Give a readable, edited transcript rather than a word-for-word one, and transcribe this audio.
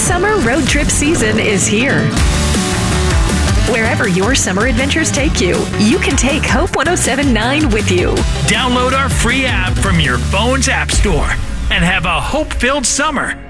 summer road trip season is here. Wherever your summer adventures take you, you can take Hope 107.9 with you. Download our free app from your phone's app store and have a hope-filled summer.